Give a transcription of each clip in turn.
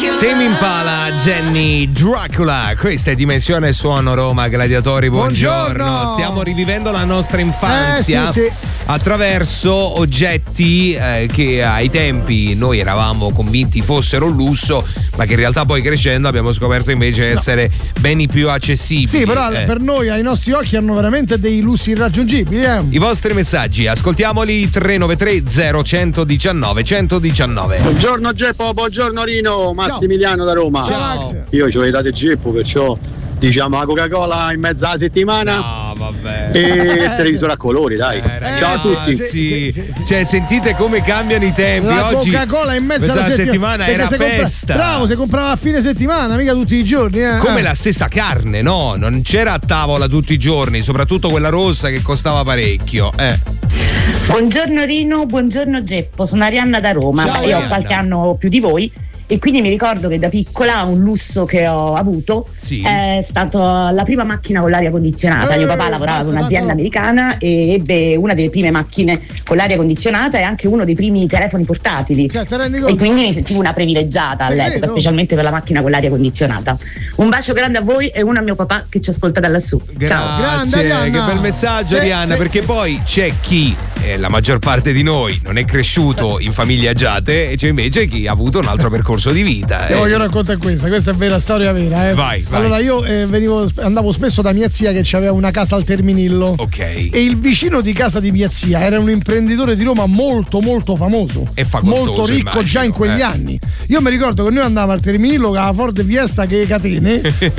Tame Impala, Jenny Dracula, questa è Dimensione Suono Roma. Gladiatori, buongiorno. Stiamo rivivendo la nostra infanzia sì. attraverso oggetti che ai tempi noi eravamo convinti fossero un lusso, ma che in realtà poi crescendo abbiamo scoperto invece essere beni più accessibili. Sì, però per noi, ai nostri occhi, hanno veramente dei lussi irraggiungibili. I vostri messaggi, ascoltiamoli. 393 0119 119. Buongiorno Geppo, buongiorno Rino, Massimiliano da Roma. Ciao. Io ci ho dato Geppo, perciò diciamo la Coca-Cola in mezzo alla settimana. No, vabbè. E televisore a colori, dai. Ciao a tutti. Sì. Cioè, sentite come cambiano i tempi. La oggi Coca-Cola in mezzo alla settimana era si festa. Bravo, si comprava a fine settimana, mica tutti i giorni. Come la stessa carne, no? Non c'era a tavola tutti i giorni, soprattutto quella rossa che costava parecchio. Buongiorno Rino, buongiorno Geppo, sono Arianna da Roma. Ciao, io Arianna. ho qualche anno più di voi e quindi mi ricordo che da piccola un lusso che ho avuto è stato la prima macchina con l'aria condizionata. Mio papà lavorava per un'azienda americana e ebbe una delle prime macchine con l'aria condizionata e anche uno dei primi telefoni portatili. E quindi mi sentivo una privilegiata all'epoca, specialmente per la macchina con l'aria condizionata. Un bacio grande a voi e uno a mio papà che ci ascolta da lassù. Ciao. Grazie, che bel messaggio, Arianna, perché poi c'è chi, la maggior parte di noi, non è cresciuto in famiglie agiate e c'è invece chi ha avuto un altro percorso di vita. Ti voglio raccontare questa è vera storia vera. Vai. Allora io andavo spesso da mia zia che aveva una casa al Terminillo. Ok. E il vicino di casa di mia zia era un imprenditore di Roma molto molto famoso e facoltoso, molto ricco, immagino, già in quegli anni. Io mi ricordo che noi andavamo al Terminillo con la Ford Fiesta che catene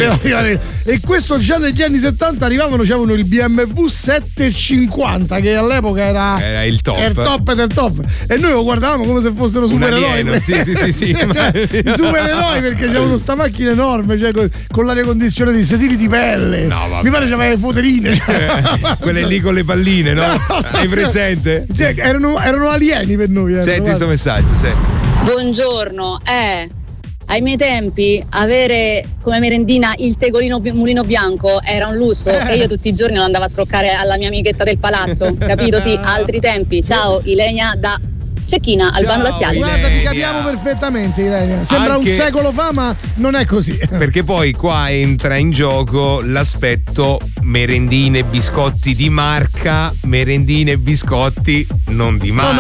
e questo già negli anni 70 c'avevano il BMW 750 che all'epoca era il top. Era il top del top. E noi lo guardavamo come se fossero supereroi. Sì. I supereroi, perché c'erano sta macchina enorme, cioè con l'aria condizionata, i sedili di pelle. No, vabbè. Mi pare c'aveva le foterine. Quelle lì con le palline, no? Hai presente? Cioè, erano alieni per noi. Senti questo messaggio, Buongiorno, ai miei tempi avere come merendina il tegolino mulino bianco era un lusso e io tutti i giorni lo andavo a scroccare alla mia amichetta del palazzo, capito? Sì, altri tempi. Ciao, Ilenia da Cecchina, Albano Laziale. Guarda, ti capiamo perfettamente, Ilenia. Sembra un secolo fa, ma non è così. Perché poi qua entra in gioco l'aspetto merendine, biscotti di marca, merendine, biscotti non di marca.